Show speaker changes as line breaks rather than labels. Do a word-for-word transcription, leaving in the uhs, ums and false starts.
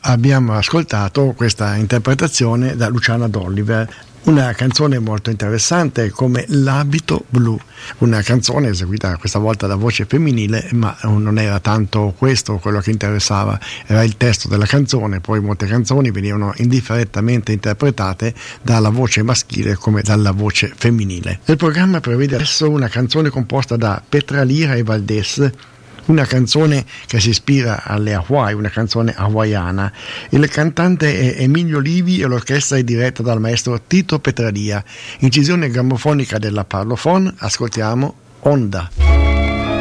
abbiamo ascoltato questa interpretazione da Luciana D'Oliver, una canzone molto interessante come L'abito blu, una canzone eseguita questa volta da voce femminile, ma non era tanto questo quello che interessava, era il testo della canzone. Poi molte canzoni venivano indifferentamente interpretate dalla voce maschile come dalla voce femminile. Il programma prevede adesso una canzone composta da Petra Lira e Valdés, una canzone che si ispira alle Hawaii, una canzone hawaiana. Il cantante è Emilio Livi e l'orchestra è diretta dal maestro Tito Petralia. Incisione grammofonica della Parlophone, ascoltiamo Onda.